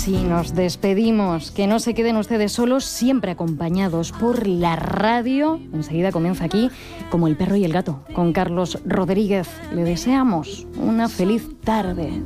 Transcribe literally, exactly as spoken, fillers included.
sí, nos despedimos. Que no se queden ustedes solos, siempre acompañados por la radio. Enseguida comienza aquí Como el perro y el gato, con Carlos Rodríguez. Le deseamos una feliz tarde.